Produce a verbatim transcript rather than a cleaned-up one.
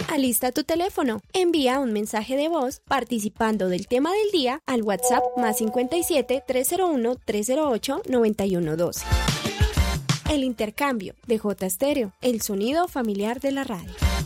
Alista tu teléfono, envía un mensaje de voz participando del tema del día al WhatsApp más cincuenta y siete, trescientos uno, trescientos ocho, noventa y uno doce. El intercambio de J Stereo, el sonido familiar de la radio.